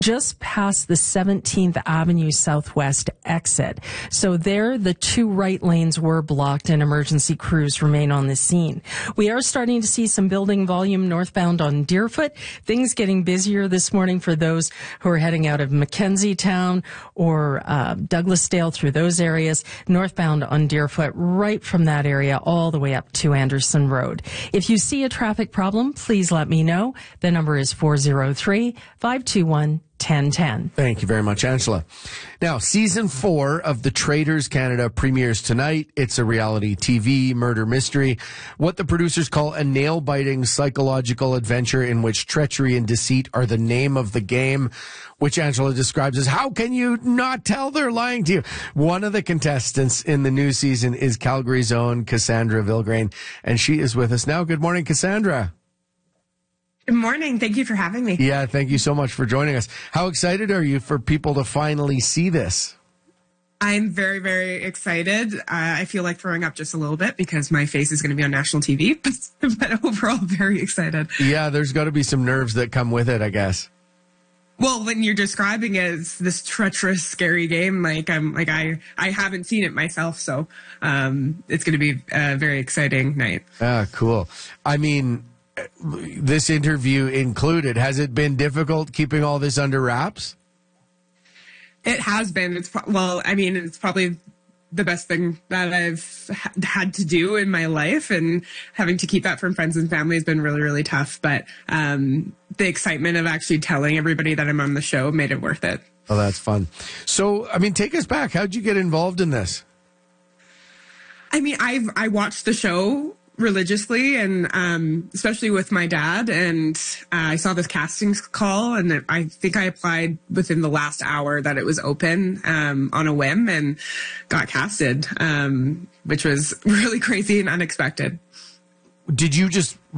just past the 17th Avenue Southwest exit. So there, the two right lanes were blocked and emergency crews remain on the scene. We are starting to see some building volume northbound on Deerfoot. Things getting busier this morning for those who are heading out of Mackenzie Town or Douglasdale through those areas. Northbound on Deerfoot, right from that area all the way up to Anderson Road. If you see a traffic problem, please let me know. The number is 403-521-1010. Thank you very much, Angela. Now, season 4 of The Traitors Canada premieres tonight. It's a reality TV murder mystery, what the producers call a nail-biting psychological adventure in which treachery and deceit are the name of the game, which Angela describes as, how can you not tell they're lying to you? One of the contestants in the new season is Calgary's own Cassandra Vilgrain, and she is with us now. Good morning, Cassandra. Good morning. Thank you for having me. Yeah, thank you so much for joining us. How excited are you for people to finally see this? I'm very, very excited. I feel like throwing up just a little bit because my face is going to be on national TV, but overall very excited. Yeah, there's got to be some nerves that come with it, I guess. Well, when you're describing it as this treacherous, scary game, I haven't seen it myself, so it's going to be a very exciting night. Ah, cool. I mean, this interview included, has it been difficult keeping all this under wraps? It has been. It's probably the best thing that I've had to do in my life, and having to keep that from friends and family has been really, really tough. But the excitement of actually telling everybody that I'm on the show made it worth it. Oh, that's fun. So, I mean, take us back. How'd you get involved in this? I mean, I watched the show religiously, and especially with my dad, and I saw this casting call, and I think I applied within the last hour that it was open on a whim, and got casted, which was really crazy and unexpected. Did you just